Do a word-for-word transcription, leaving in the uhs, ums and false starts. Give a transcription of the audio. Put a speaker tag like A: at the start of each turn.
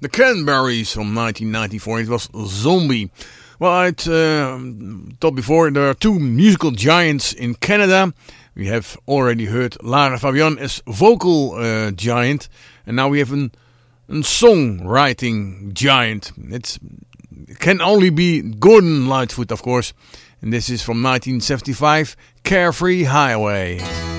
A: The Cranberries from nineteen ninety-four. It was Zombie. Well, I uh, thought before there are two musical giants in Canada. We have already heard Lara Fabian as vocal uh, giant. And now we have an, a songwriting giant. It's, it can only be Gordon Lightfoot, of course. And this is from nineteen seventy-five, Carefree Highway.